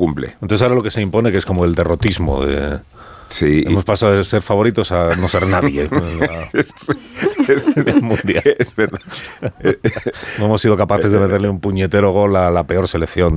cumple. Entonces ahora lo que se impone que es como el derrotismo de... Sí. Hemos pasado de ser favoritos a no ser nadie. Es mundial. Es verdad. No hemos sido capaces de meterle un puñetero gol a la peor selección